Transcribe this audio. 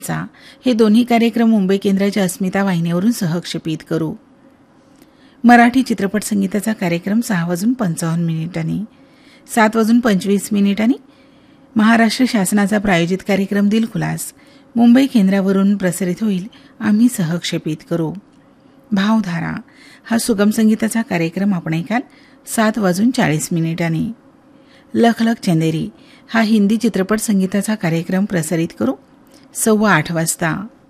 हे दोन्ही कार्यक्रम मुंबई केंद्राच्या अस्मिता वाहिनीवरून सहक्षेपित करू. मराठी चित्रपट संगीताचा कार्यक्रम 6:55 7:25 महाराष्ट्र शासनाचा प्रायोजित कार्यक्रम दिलखुलास मुंबई केंद्रावरून प्रसारित होईल. आम्ही सहक्षेपित करू. भावधारा हा सुगम संगीताचा कार्यक्रम आपण ऐकाल 7:40 लख लख चंदेरी हा हिंदी चित्रपट संगीताचा कार्यक्रम प्रसारित करू 7:15